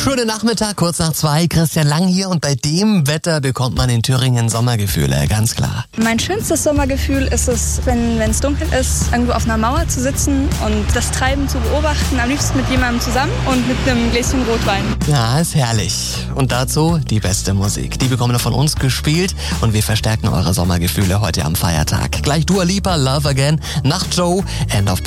Schönen Nachmittag, kurz nach 2, Christian Lang hier und bei dem Wetter bekommt man in Thüringen Sommergefühle, ganz klar. Mein schönstes Sommergefühl ist es, wenn es dunkel ist, irgendwo auf einer Mauer zu sitzen und das Treiben zu beobachten, am liebsten mit jemandem zusammen und mit einem Gläschen Rotwein. Ja, ist herrlich. Und dazu die beste Musik. Die bekommen wir von uns gespielt und wir verstärken eure Sommergefühle heute am Feiertag. Gleich Dua Lipa, Love Again, nach Joe, End of